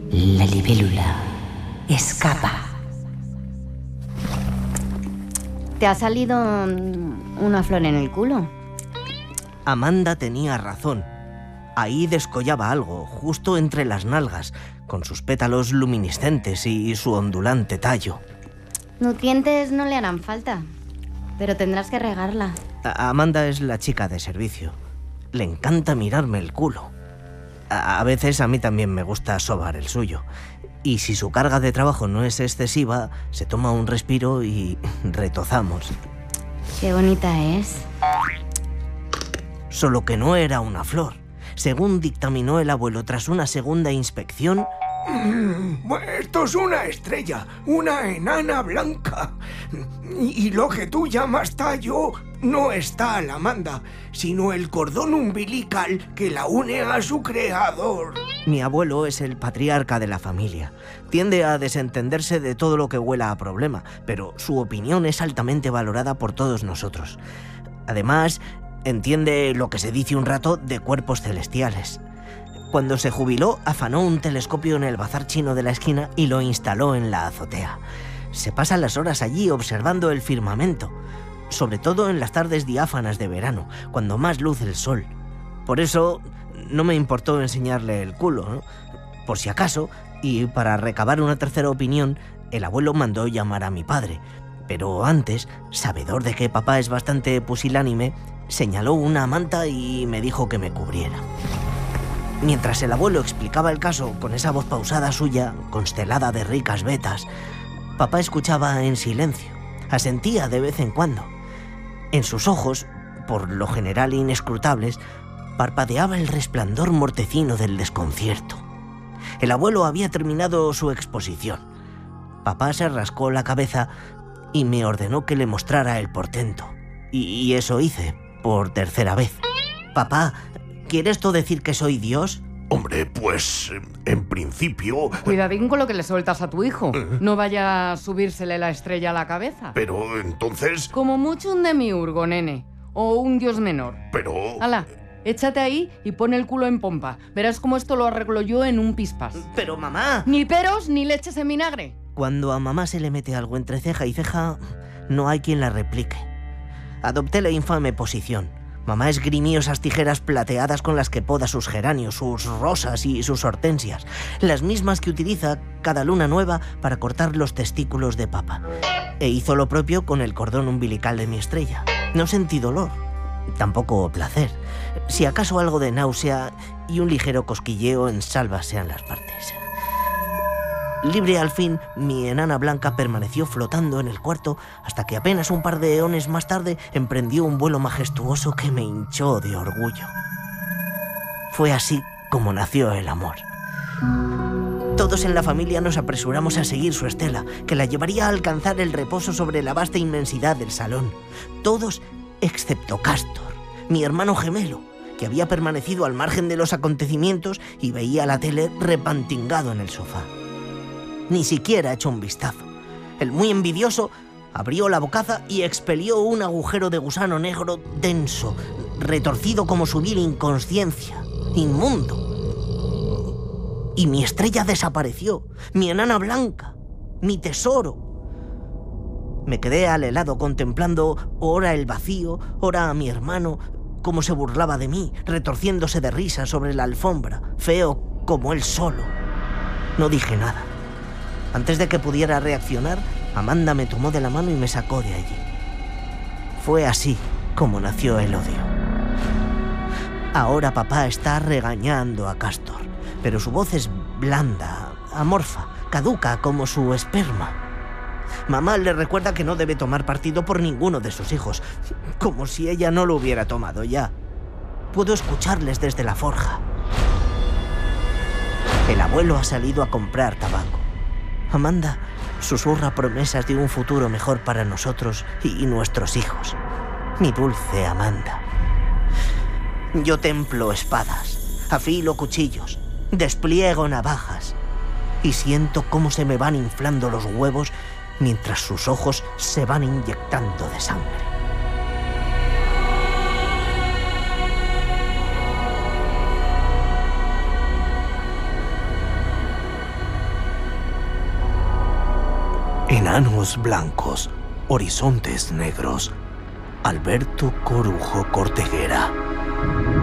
La libélula escapa. ¿Te ha salido una flor en el culo? Amanda tenía razón. Ahí descollaba algo, justo entre las nalgas, con sus pétalos luminiscentes y su ondulante tallo. Nutrientes no le harán falta, pero tendrás que regarla. Amanda es la chica de servicio. Le encanta mirarme el culo. A veces a mí también me gusta sobar el suyo. Y si su carga de trabajo no es excesiva, se toma un respiro y retozamos. Qué bonita es. Solo que no era una flor. Según dictaminó el abuelo tras una segunda inspección... Esto es una estrella, una enana blanca. Y lo que tú llamas tallo no es tal, Amanda, sino el cordón umbilical que la une a su creador. Mi abuelo es el patriarca de la familia. Tiende a desentenderse de todo lo que huela a problema, pero su opinión es altamente valorada por todos nosotros. Además, entiende lo que se dice un rato de cuerpos celestiales. Cuando se jubiló, afanó un telescopio en el bazar chino de la esquina y lo instaló en la azotea. Se pasa las horas allí observando el firmamento, sobre todo en las tardes diáfanas de verano, cuando más luce el sol. Por eso no me importó enseñarle el culo, ¿no? Por si acaso, y para recabar una tercera opinión, el abuelo mandó llamar a mi padre. Pero antes, sabedor de que papá es bastante pusilánime, señaló una manta y me dijo que me cubriera. Mientras el abuelo explicaba el caso con esa voz pausada suya, constelada de ricas vetas, papá escuchaba en silencio, asentía de vez en cuando. En sus ojos, por lo general inescrutables, parpadeaba el resplandor mortecino del desconcierto. El abuelo había terminado su exposición. Papá se rascó la cabeza y me ordenó que le mostrara el portento. Y eso hice, por tercera vez. Papá, ¿quiere esto decir que soy Dios? Hombre, pues, en principio... Cuidadín con lo que le sueltas a tu hijo. No vaya a subírsele la estrella a la cabeza. Pero entonces... Como mucho un demiurgo, nene. O un dios menor. Pero... Hala, échate ahí y pon el culo en pompa. Verás cómo esto lo arreglo yo en un pispás. ¡Pero mamá! Ni peros ni leches en vinagre. Cuando a mamá se le mete algo entre ceja y ceja, no hay quien la replique. Adopté la infame posición. Mamá esgrimió esas tijeras plateadas con las que poda sus geranios, sus rosas y sus hortensias, las mismas que utiliza cada luna nueva para cortar los testículos de papá. E hizo lo propio con el cordón umbilical de mi estrella. No sentí dolor, tampoco placer, si acaso algo de náusea y un ligero cosquilleo en sálvase las partes. Libre al fin, mi enana blanca permaneció flotando en el cuarto hasta que apenas un par de eones más tarde emprendió un vuelo majestuoso que me hinchó de orgullo. Fue así como nació el amor. Todos en la familia nos apresuramos a seguir su estela, que la llevaría a alcanzar el reposo sobre la vasta inmensidad del salón. Todos excepto Castor, mi hermano gemelo, que había permanecido al margen de los acontecimientos y veía la tele repantingado en el sofá. Ni siquiera echó un vistazo. El muy envidioso abrió la bocaza y expelió un agujero de gusano negro denso, retorcido como su vil inconsciencia, inmundo. Y mi estrella desapareció, mi enana blanca, mi tesoro. Me quedé al helado contemplando ora el vacío, ora a mi hermano, cómo se burlaba de mí, retorciéndose de risa sobre la alfombra, feo como él solo. No dije nada. Antes de que pudiera reaccionar, Amanda me tomó de la mano y me sacó de allí. Fue así como nació el odio. Ahora papá está regañando a Castor, pero su voz es blanda, amorfa, caduca como su esperma. Mamá le recuerda que no debe tomar partido por ninguno de sus hijos, como si ella no lo hubiera tomado ya. Puedo escucharles desde la forja. El abuelo ha salido a comprar tabaco. Amanda susurra promesas de un futuro mejor para nosotros y nuestros hijos. Mi dulce Amanda. Yo templo espadas, afilo cuchillos, despliego navajas y siento cómo se me van inflando los huevos mientras sus ojos se van inyectando de sangre. Enanos blancos, horizontes negros. Alberto Corujo Corteguera.